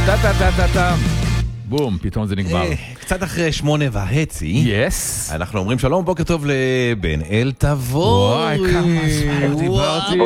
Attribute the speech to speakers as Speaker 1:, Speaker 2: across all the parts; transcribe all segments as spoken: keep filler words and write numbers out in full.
Speaker 1: טה טה טה טה טה. בום, פתאום זה נגמר.
Speaker 2: קצת אחרי שמונה וחצי.
Speaker 1: יס.
Speaker 2: אנחנו אומרים שלום, בוקר טוב לבן אל תבורי.
Speaker 1: וואי, כמה זמן דיברתי.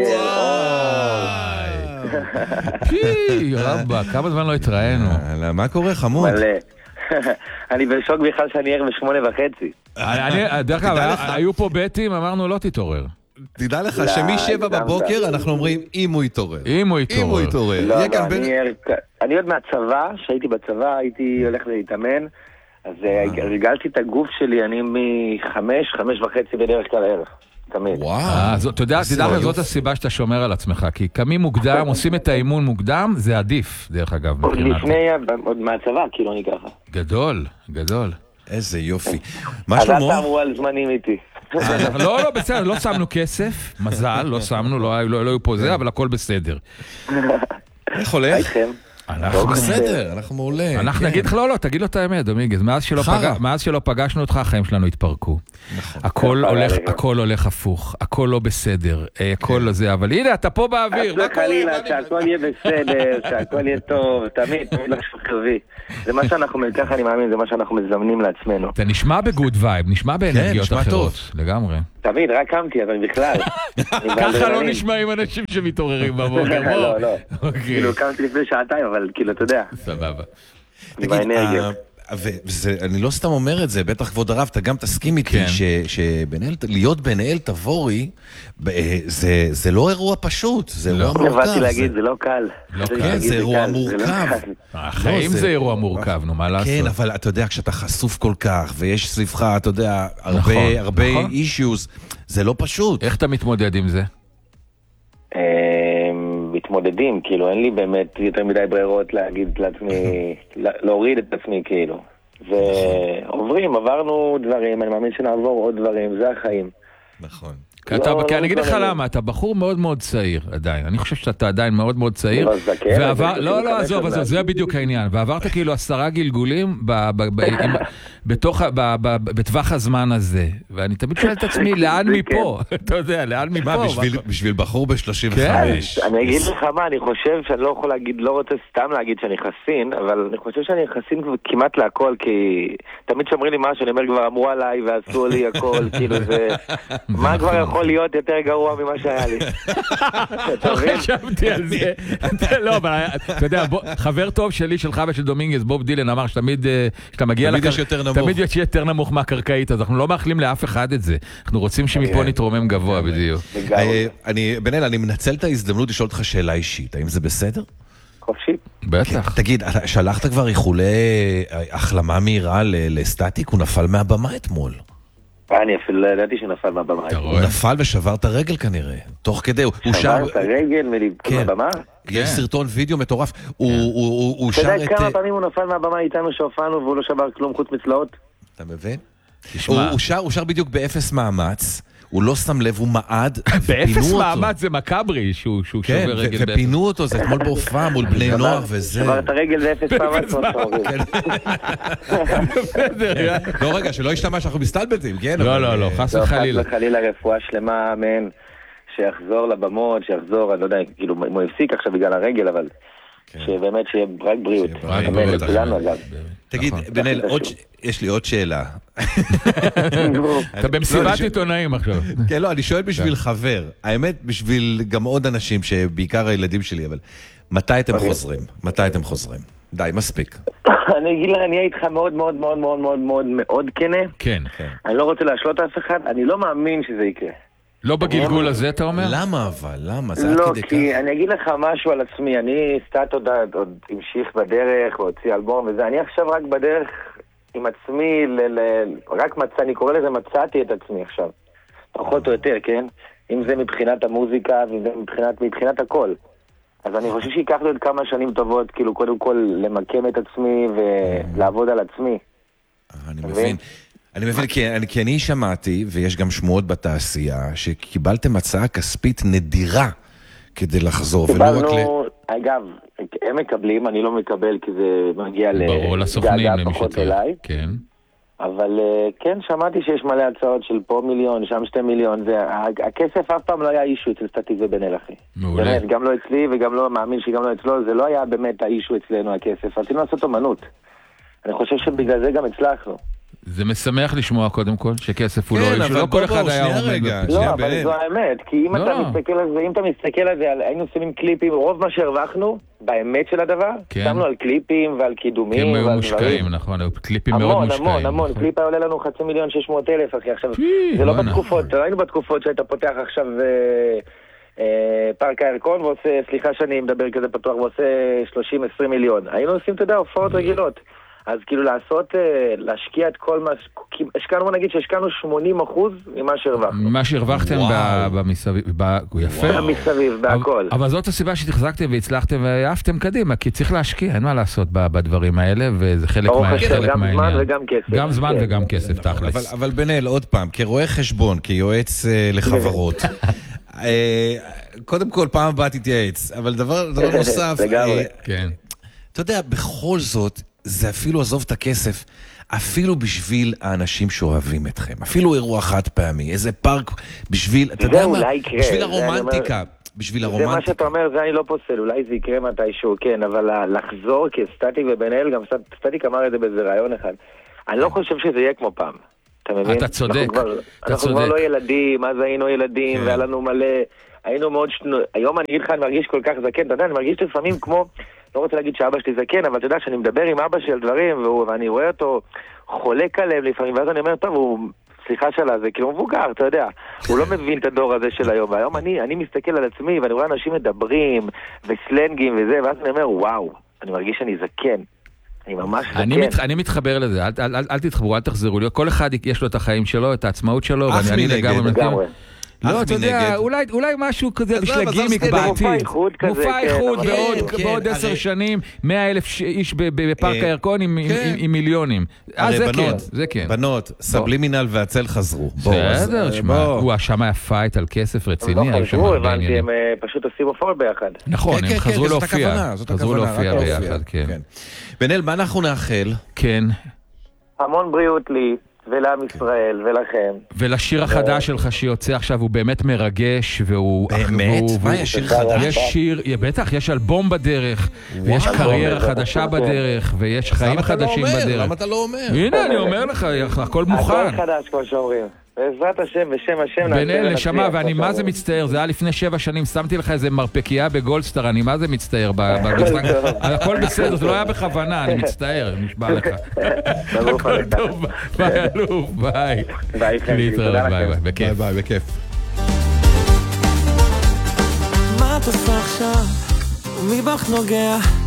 Speaker 1: פי, רבא, כמה זמן לא התראינו.
Speaker 2: מה קורה, חמוד?
Speaker 3: אני בשוק בכלל שאני ער בשמונה וחצי.
Speaker 1: דרך אגב, היו פה בטים, אמרנו לא תתעורר.
Speaker 2: תדע לך שמשבע בבוקר אנחנו אומרים אם הוא יתעורר.
Speaker 1: אם הוא יתעורר.
Speaker 2: אם הוא יתעורר.
Speaker 3: לא, לא, אני עוד מהצבא, שהייתי בצבא, הייתי הולך להתאמן, אז הרגלתי את הגוף שלי, אני מחמש, חמש וחצי בדרך כלל הערך. תמיד.
Speaker 1: וואו. אתה יודע, תדע לך, זאת הסיבה שאתה שומר על עצמך, כי קמים מוקדם, עושים את האימון מוקדם, זה עדיף, דרך אגב.
Speaker 3: עוד לפני, עוד מהצבא, כאילו אני ככה.
Speaker 1: גדול, גדול.
Speaker 2: איזה יופי.
Speaker 3: אז אל תאמרו על זמנים איתי.
Speaker 1: לא, לא, בסדר, לא שמנו כסף, מזל, לא שמנו, לא היו פה זה, אבל הכל בסדר.
Speaker 2: איך הולך?
Speaker 3: איתכם?
Speaker 2: אנחנו בסדר, אנחנו מעולה.
Speaker 1: אנחנו נגיד לך, לא, לא, תגיד לו את האמת, דומיגז, מאז שלא פגשנו אותך, החיים שלנו התפרקו. הכל הולך הפוך, הכל לא בסדר, הכל לא זה, אבל הנה, אתה פה באוויר.
Speaker 3: חלילה, שהכל יהיה בסדר, שהכל יהיה טוב, תמיד, תמיד לחשוב חיובי. זה מה שאנחנו, ככה אני מאמין, זה מה שאנחנו מזמנים לעצמנו.
Speaker 1: אתה נשמע בגוד וייב, נשמע באנרגיות אחרות, לגמרי.
Speaker 3: תמיד, רק קמתי, אבל בכלל.
Speaker 1: ככה לא נשמעים אנשים שמתעוררים בבוקר.
Speaker 3: לא, לא. כאילו, קמתי לפני שעתיים, אבל כאילו, אתה יודע.
Speaker 1: סבבה.
Speaker 2: תגיד, ואני לא סתם אומר את זה, בטח כבוד הרב, אתה גם תסכים איתי, שלהיות בן אל תבורי, זה לא אירוע פשוט, זה אירוע מורכב.
Speaker 3: הבאתי להגיד, זה לא קל.
Speaker 2: זה אירוע מורכב.
Speaker 1: החיים זה אירוע מורכב, נו, מה לעשות?
Speaker 2: כן, אבל אתה יודע, כשאתה חשוף כל כך, ויש סביבך, אתה יודע, הרבה אישיוס, זה לא פשוט.
Speaker 1: איך אתה מתמודד עם זה?
Speaker 3: מתמודדים, כאילו, אין לי באמת יותר מדי ברירות להגיד לעצמי, להוריד את עצמי, כאילו. ועוברים, עברנו דברים, אני מאמין שנעבור עוד דברים, זה החיים.
Speaker 2: נכון.
Speaker 1: כי אני אגיד לך למה, אתה בחור מאוד מאוד צעיר עדיין, אני חושב שאתה עדיין מאוד מאוד צעיר. לא, לא, עזוב, עזוב, זה בדיוק העניין. ועברת כאילו עשרה גלגולים בטווח הזמן הזה, ואני תמיד שואל את עצמי, לאן מפה? אתה יודע, לאן מפה?
Speaker 2: בשביל בחור ב-שלושים וחמש.
Speaker 3: אני אגיד לך מה, אני חושב שאני לא יכול להגיד, לא רוצה סתם להגיד שאני חסין, אבל אני חושב שאני חסין כמעט להכל, כי תמיד שאומרים לי משהו, אני אומר כבר אמרו עליי ועשו לי הכל, כאילו זה, מה כבר יכול להיות יותר גרוע ממה שהיה לי.
Speaker 1: לא חשבתי על זה. לא, אבל אתה יודע, חבר טוב שלי, שלך ושל דומינגז, בוב דילן, אמר שתמיד, שאתה מגיע
Speaker 2: תמיד יש יותר נמוך.
Speaker 1: תמיד יש יותר נמוך מהקרקעית, אז אנחנו לא מאחלים לאף אחד את זה. אנחנו רוצים שמפה נתרומם גבוה בדיוק.
Speaker 2: בן אל, אני מנצל את ההזדמנות לשאול אותך שאלה אישית. האם זה בסדר?
Speaker 3: חופשי.
Speaker 1: בטח.
Speaker 2: תגיד, שלחת כבר איחולי החלמה מהירה לסטטיק? הוא נפל מהבמה אתמול.
Speaker 3: אני אפילו לא ידעתי שנפל מהבמה.
Speaker 2: הוא נפל ושבר את הרגל כנראה. תוך כדי, הוא שר...
Speaker 3: שבר את הרגל מהבמה?
Speaker 2: יש סרטון וידאו מטורף. הוא שר את...
Speaker 3: אתה יודע כמה פעמים הוא נפל מהבמה איתנו שהופענו והוא לא שבר כלום חוץ מצלעות?
Speaker 2: אתה מבין? הוא שר בדיוק באפס מאמץ. הוא לא שם לב, הוא מעד,
Speaker 1: באפס מאמץ זה מקברי שהוא שובר רגל באפס.
Speaker 2: ופינו אותו, זה אתמול בהופעה מול בני נוער וזה.
Speaker 3: שבר את הרגל זה אפס מאמץ.
Speaker 2: לא רגע, שלא ישתמע שאנחנו מסתלבטים, כן?
Speaker 1: לא, לא, לא, חס וחלילה.
Speaker 3: חס וחלילה רפואה שלמה, אמן, שיחזור לבמות, שיחזור, אני לא יודע, כאילו, אם הוא הפסיק עכשיו בגלל הרגל, אבל שבאמת שיהיה רק בריאות. אמן, לכולנו אגב.
Speaker 2: תגיד, בן אל, יש לי עוד שאלה.
Speaker 1: אתה במסיבת עיתונאים עכשיו.
Speaker 2: כן, לא, אני שואל בשביל חבר. האמת, בשביל גם עוד אנשים, שבעיקר הילדים שלי, אבל מתי אתם חוזרים? מתי אתם חוזרים? די, מספיק.
Speaker 3: אני אגיד לך, אני אהיה איתך מאוד מאוד מאוד מאוד מאוד מאוד מאוד כנה.
Speaker 1: כן.
Speaker 3: אני לא רוצה להשלות אף אחד, אני לא מאמין שזה יקרה.
Speaker 1: לא בגלגול הזה, אתה אומר?
Speaker 2: למה אבל? למה?
Speaker 3: לא, כי אני אגיד לך משהו על עצמי. אני סטאט עוד המשיך בדרך, והוציא אלבום וזה. אני עכשיו רק בדרך עם עצמי, רק מצא, אני קורא לזה מצאתי את עצמי עכשיו. פחות או יותר, כן? אם זה מבחינת המוזיקה, ואם זה מבחינת, מבחינת הכל. אז אני חושב שיקח לי עוד כמה שנים טובות, כאילו קודם כל למקם את עצמי ולעבוד על עצמי.
Speaker 2: אני מבין. אני מבין, כי אני, כי אני שמעתי, ויש גם שמועות בתעשייה, שקיבלתם הצעה כספית נדירה כדי לחזור, ולא רק ל...
Speaker 3: אגב, הם מקבלים, אני לא מקבל, כי זה מגיע
Speaker 1: לסוכנים,
Speaker 3: פחות אליי.
Speaker 1: כן.
Speaker 3: אבל כן, שמעתי שיש מלא הצעות של פה מיליון, שם שתי מיליון, הכסף אף פעם לא היה אישו אצל סטטיק ובן אל, אחי.
Speaker 1: מעולה.
Speaker 3: באמת, גם לא אצלי וגם לא מאמין שגם לא אצלו, זה לא היה באמת האישו אצלנו, הכסף. רצינו לעשות אומנות. אני חושב שבגלל זה גם הצלחנו.
Speaker 1: זה משמח לשמוע קודם כל, שכסף הוא לא אישו, לא כל אחד היה עומד.
Speaker 3: לא, אבל זו האמת, כי אם אתה מסתכל על זה, אם אתה מסתכל על זה, היינו שמים קליפים, רוב מה שהרווחנו, באמת של הדבר, שמנו על קליפים ועל קידומים
Speaker 1: ועל דברים. מושקעים, נכון, קליפים מאוד מושקעים.
Speaker 3: המון, המון, המון, קליפ היה עולה לנו חצי מיליון שש מאות אלף, אחי, עכשיו, זה לא בתקופות, היינו בתקופות שהיית פותח עכשיו פארק הירקון ועושה, סליחה שאני מדבר כזה פתוח, ועושה שלושים עשרים מיליון. היינו עושים, אתה יודע, הופעות רגילות. אז כאילו לעשות, להשקיע את כל מה, השקענו, נגיד שהשקענו שמונים אחוז ממה שהרווחנו.
Speaker 1: מה שהרווחתם במסביב, יפה.
Speaker 3: במסביב, בהכל.
Speaker 1: אבל זאת הסיבה שתחזקתם והצלחתם והעפתם קדימה, כי צריך להשקיע, אין מה לעשות בדברים האלה, וזה חלק מהעניין.
Speaker 3: גם זמן וגם כסף.
Speaker 1: גם זמן וגם כסף, תכלס.
Speaker 2: אבל בנאל, עוד פעם, כרואה חשבון, כיועץ לחברות, קודם כל פעם הבאה תתייעץ, אבל דבר נוסף, אתה יודע, בכל זאת, זה אפילו עזוב את הכסף, אפילו בשביל האנשים שאוהבים אתכם, אפילו אירוע חד פעמי, איזה פארק בשביל, אתה יודע מה, בשביל הרומנטיקה, בשביל הרומנטיקה.
Speaker 3: זה מה שאתה אומר, זה אני לא פוסל, אולי זה יקרה מתישהו, כן, אבל לחזור כסטטיק ובן אל, גם סטטיק אמר את זה באיזה רעיון אחד, אני לא חושב שזה יהיה כמו פעם, אתה מבין?
Speaker 1: אתה צודק, אתה צודק.
Speaker 3: אנחנו כבר לא ילדים, אז היינו ילדים, והיה לנו מלא, היינו מאוד שנו, היום אני אגיד לך, אני מרגיש כל כך זקן, אתה יודע, אני מרגיש לפעמים כמו, לא רוצה להגיד שאבא שלי זקן, אבל אתה יודע שאני מדבר עם אבא שלי על דברים, ואני רואה אותו חולק עליהם לפעמים, ואז אני אומר, טוב, הוא, סליחה שלה, זה כאילו מבוגר, אתה יודע, הוא לא מבין את הדור הזה של היום, והיום אני, אני מסתכל על עצמי, ואני רואה אנשים מדברים, וסלנגים וזה, ואז אני אומר, וואו, אני מרגיש שאני זקן. אני ממש זקן.
Speaker 1: אני, מת, אני מתחבר לזה, אל, אל, אל, אל תתחברו, אל תחזרו לי, כל אחד יש לו את החיים שלו, את העצמאות שלו, ואני לגמרי
Speaker 3: לגמרי.
Speaker 1: לא, אתה יודע, אולי משהו כזה בשביל הגימיק בעתיד. מופע איחוד כזה. מופע איחוד בעוד עשר שנים, מאה אלף איש בפארק הירקון עם מיליונים. אה, זה כן, זה כן.
Speaker 2: בנות, סבלימינל והצל חזרו.
Speaker 1: בסדר, שמע, הוא השמה יפה את על כסף רציני.
Speaker 3: הם לא חזרו, הבנתי, הם פשוט עושים הופעות ביחד.
Speaker 1: נכון, הם חזרו להופיע. חזרו להופיע ביחד, כן.
Speaker 2: בנאל, מה אנחנו נאחל?
Speaker 1: כן.
Speaker 3: המון בריאות לי. ולעם ישראל, ולכם.
Speaker 1: ולשיר החדש שלך שיוצא עכשיו, הוא באמת מרגש, והוא...
Speaker 2: באמת? מה, יש שיר חדש?
Speaker 1: יש שיר, בטח, יש אלבום בדרך, ויש קריירה חדשה בדרך, ויש חיים חדשים בדרך.
Speaker 2: למה אתה לא אומר?
Speaker 1: הנה, אני אומר לך, הכל מוכן.
Speaker 3: הכל חדש, כמו שאומרים. בעזרת השם, בשם השם.
Speaker 1: בנאל, נשמה, ואני מה זה מצטער, זה היה לפני שבע שנים, שמתי לך איזה מרפקייה בגולדסטאר, אני מה זה מצטער במשחק, הכל בסדר, זה לא היה בכוונה, אני מצטער, נשבע לך. הכל טוב, ביי אלוף, ביי.
Speaker 3: ביי,
Speaker 1: להתראות, ביי, ביי, בכיף.
Speaker 2: ביי, בכיף.
Speaker 4: מה אתה עושה עכשיו? ומי בך נוגע?